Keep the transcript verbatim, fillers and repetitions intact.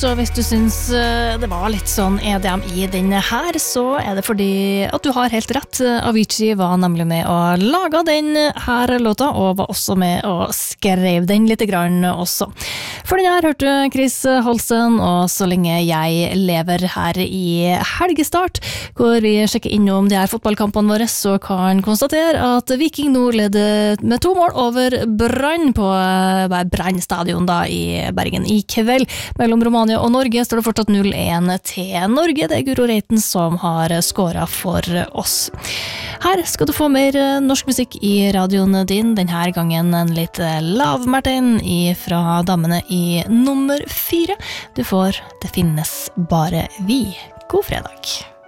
Så hvis du synes det var litt sånn E D M i denne her, så er det fordi at du har helt rett. Avicii var nemlig med å lage den her låta, og var også med å skrev den litt grann også. For den her hørte Chris Holsten, og så lenge jeg lever her i helgestart, hvor vi sjekker innom de her fotballkampene våre, så kan konstatere at Viking nå leder med to mål over Brann på Brann stadion da i Bergen i kveld. Mellom Romania og Norge står det fortsatt null én til Norge. Det er Guro Reiten som har skåret for oss. Her skal du få mer norsk musikk i radioen din. Denne gangen en litt lav Martin fra damene i nummer fire. Du får Det finnes bare vi. God fredag.